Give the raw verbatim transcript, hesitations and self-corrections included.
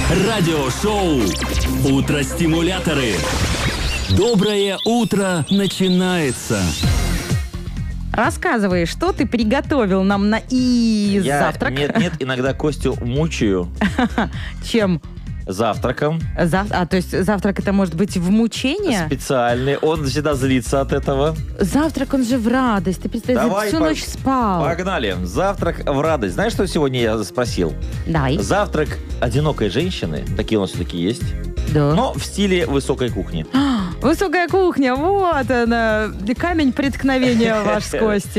Радиошоу «Утро-стимуляторы». Доброе утро начинается. Рассказывай, что ты приготовил нам на и Я завтрак? нет-нет, иногда Костю мучаю Чем? завтраком. Зав... А, то есть завтрак это может быть в мучение? Специальный. Он всегда злится от этого. Завтрак, он же в радость. Ты представляешь, Давай, всю по- ночь спал. Погнали. Завтрак в радость. Знаешь, что сегодня я спросил? Давай. Завтрак одинокой женщины. Такие у нас все-таки есть. Да. Но в стиле высокой кухни. Высокая кухня, вот она. Камень преткновения ваш с Костей.